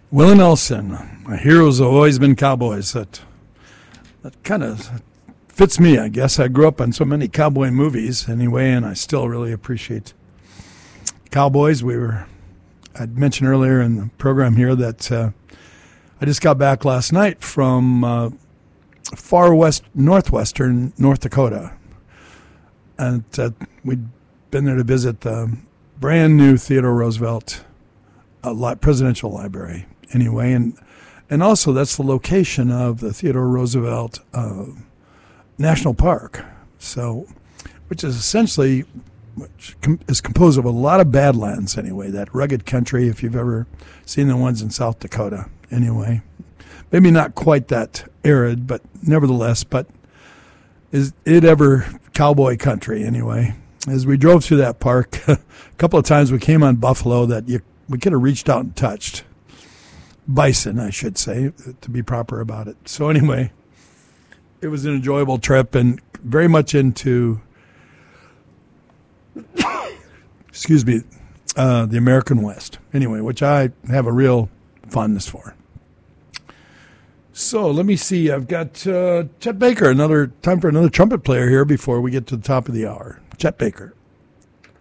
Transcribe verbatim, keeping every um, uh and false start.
Willie Nelson, my heroes have always been cowboys. That that kind of fits me, I guess. I grew up on so many cowboy movies anyway, and I still really appreciate cowboys. We were, I'd mentioned earlier in the program here that uh, I just got back last night from uh, far west, northwestern North Dakota. And uh, we'd been there to visit the brand new Theodore Roosevelt uh, li- Presidential Library. Anyway, and and also that's the location of the Theodore Roosevelt uh, National Park, so which is essentially which com- is composed of a lot of badlands. Anyway, that rugged country. If you've ever seen the ones in South Dakota, anyway, maybe not quite that arid, but nevertheless, but is it ever cowboy country? Anyway, as we drove through that park, a couple of times we came on buffalo that you we could have reached out and touched. Bison, I should say, to be proper about it. So anyway, it was an enjoyable trip and very much into, excuse me, uh, the American West. Anyway, which I have a real fondness for. So let me see. I've got uh, Chet Baker. Another time for another trumpet player here before we get to the top of the hour. Chet Baker.